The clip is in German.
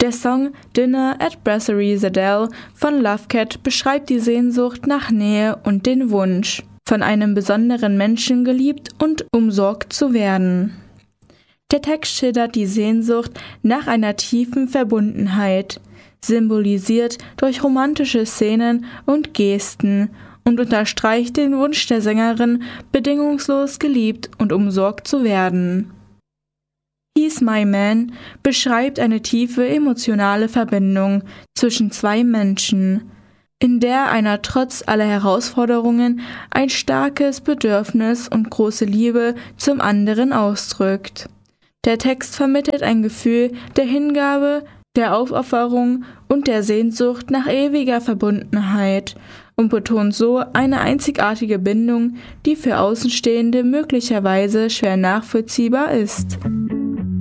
Der Song Dinner at Brasserie Zadelle von Lovecat beschreibt die Sehnsucht nach Nähe und den Wunsch, von einem besonderen Menschen geliebt und umsorgt zu werden. Der Text schildert die Sehnsucht nach einer tiefen Verbundenheit, symbolisiert durch romantische Szenen und Gesten und unterstreicht den Wunsch der Sängerin, bedingungslos geliebt und umsorgt zu werden. He's My Man beschreibt eine tiefe emotionale Verbindung zwischen zwei Menschen, in der einer trotz aller Herausforderungen ein starkes Bedürfnis und große Liebe zum anderen ausdrückt. Der Text vermittelt ein Gefühl der Hingabe, der Aufopferung und der Sehnsucht nach ewiger Verbundenheit und betont so eine einzigartige Bindung, die für Außenstehende möglicherweise schwer nachvollziehbar ist.